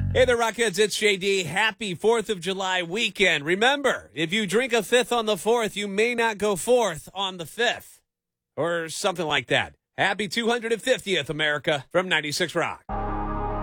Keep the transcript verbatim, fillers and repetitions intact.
Hey there, Rockheads. It's J D. Happy fourth of July weekend. Remember, if you drink a fifth on the fourth, you may not go forth on the fifth. Or something like that. Happy two hundred fiftieth, America, from ninety-six Rock.